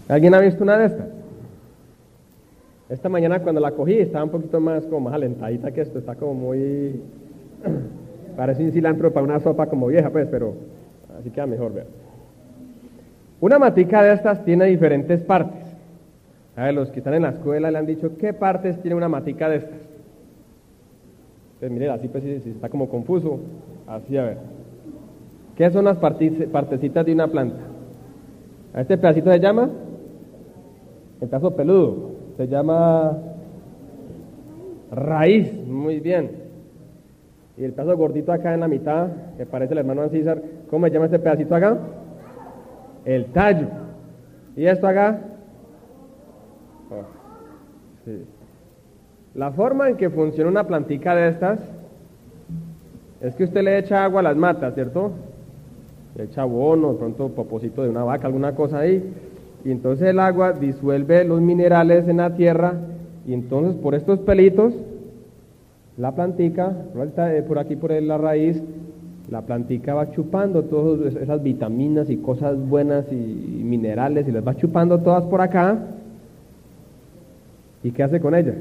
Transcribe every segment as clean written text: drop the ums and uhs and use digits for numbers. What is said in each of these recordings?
¿Alguien ha visto una de estas? Esta mañana cuando la cogí estaba un poquito más como más alentadita que esto, está como muy... parece un cilantro para una sopa como vieja, pues, pero así queda mejor, ver. Una matica de estas tiene diferentes partes. A ver, los que están en la escuela le han dicho, ¿qué partes tiene una matica de estas? Entonces, mire, así pues si está como confuso, así a ver. ¿Qué son las partecitas de una planta? A este pedacito se llama, el pedazo peludo, se llama raíz, muy bien. Y el pedazo gordito acá en la mitad, que parece el hermano Ancísar, ¿cómo se llama este pedacito acá? El tallo. ¿Y esto acá? Oh, sí. La forma en que funciona una plantica de estas es que usted le echa agua a las matas, ¿cierto? Le echa abono, de pronto popocito de una vaca, alguna cosa ahí, y entonces el agua disuelve los minerales en la tierra, y entonces por estos pelitos, la plantica, por aquí por la raíz, la plantica va chupando todas esas vitaminas y cosas buenas y minerales, y las va chupando todas por acá. ¿Y qué hace con ellas?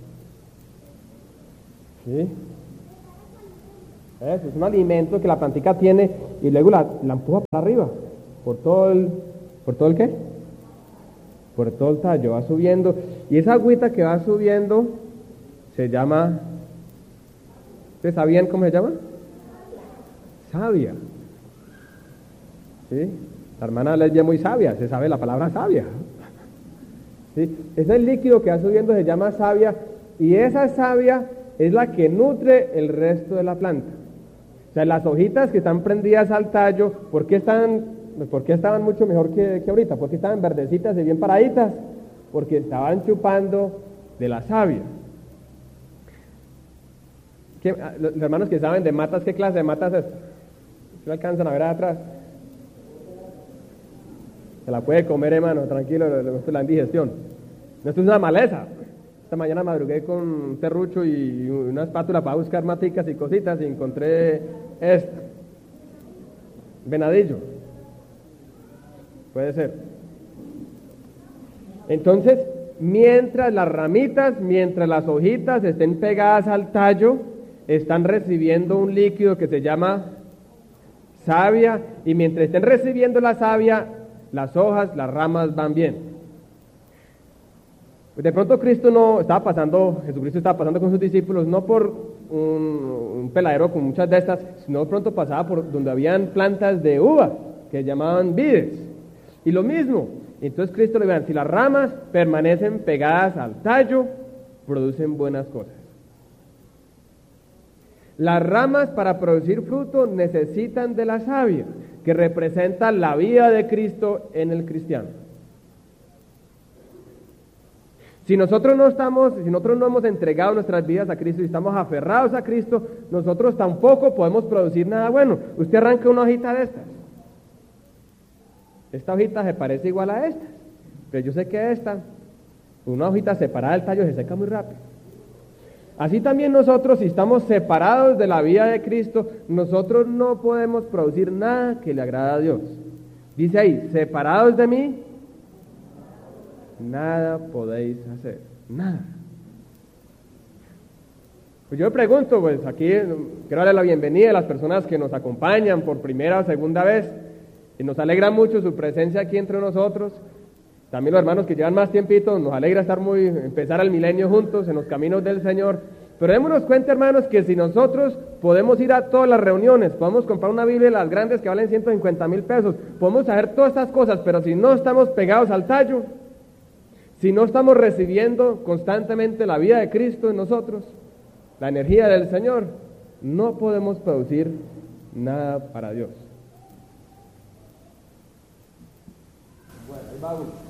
¿Sí? Eso es un alimento que la plantica tiene y luego la empuja para arriba, ¿por todo el qué? Por todo el tallo, va subiendo, y esa agüita que va subiendo se llama, ¿ustedes sabían cómo se llama? Savia. ¿Sí? La hermana Lesbia es muy sabia, se sabe la palabra savia. ¿Sí? Ese líquido que va subiendo se llama savia, y esa savia es la que nutre el resto de la planta. O sea, las hojitas que están prendidas al tallo, ¿por qué estaban mucho mejor que ahorita? ¿Por qué estaban verdecitas y bien paraditas? Porque estaban chupando de la savia. Los hermanos que saben de matas, ¿qué clase de matas es? ¿Se alcanzan a ver atrás? Se la puede comer, hermano, tranquilo, esto es la indigestión. Esto es una maleza. Esta mañana madrugué con un serrucho y una espátula para buscar maticas y cositas y encontré esta. Venadillo. Puede ser. Entonces, mientras las ramitas, mientras las hojitas estén pegadas al tallo, están recibiendo un líquido que se llama savia, y mientras estén recibiendo la savia, las hojas, las ramas van bien. De pronto Jesucristo estaba pasando con sus discípulos, no por un peladero con muchas de estas, sino de pronto pasaba por donde habían plantas de uva, que llamaban vides. Y lo mismo, entonces Cristo le dice, si las ramas permanecen pegadas al tallo, producen buenas cosas. Las ramas para producir fruto necesitan de la savia, que representa la vida de Cristo en el cristiano. Si nosotros no hemos entregado nuestras vidas a Cristo y estamos aferrados a Cristo, nosotros tampoco podemos producir nada bueno. Usted arranca una hojita de estas. Esta hojita se parece igual a estas, pero yo sé que una hojita separada del tallo se seca muy rápido. Así también nosotros, si estamos separados de la vida de Cristo, nosotros no podemos producir nada que le agrade a Dios. Dice ahí, separados de mí, nada podéis hacer, nada. Pues yo me pregunto, pues aquí quiero darle la bienvenida a las personas que nos acompañan por primera o segunda vez, y nos alegra mucho su presencia aquí entre nosotros. También los hermanos que llevan más tiempito, nos alegra empezar el milenio juntos en los caminos del Señor. Pero démonos cuenta, hermanos, que si nosotros podemos ir a todas las reuniones, podemos comprar una Biblia de las grandes que valen 150,000 pesos, podemos hacer todas estas cosas, pero si no estamos pegados al tallo, si no estamos recibiendo constantemente la vida de Cristo en nosotros, la energía del Señor, no podemos producir nada para Dios. Bueno, ahí va uno.